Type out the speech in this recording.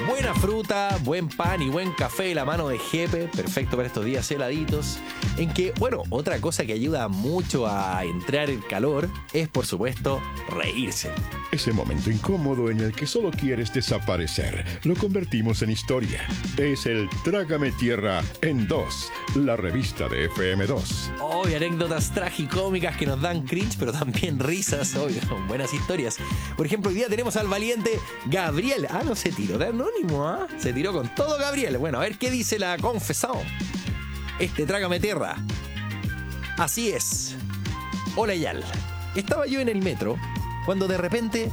Buena fruta, buen pan y buen café de la mano de Jepe, perfecto para estos días heladitos. En que, bueno, otra cosa que ayuda mucho a entrar el calor es, por supuesto, reírse. Ese momento incómodo en el que solo quieres desaparecer, lo convertimos en historia. Es el Trágame Tierra en 2, la revista de FM2. Hoy anécdotas tragicómicas que nos dan cringe, pero también risas, obvio, son buenas historias. Por ejemplo, hoy día tenemos al valiente Gabriel. Ah, no se tiró de anónimo, ¿ah? Se tiró con todo Gabriel. Bueno, a ver qué dice la confesión. Trágame Tierra. Así es. Hola, Yal. Estaba yo en el metro cuando de repente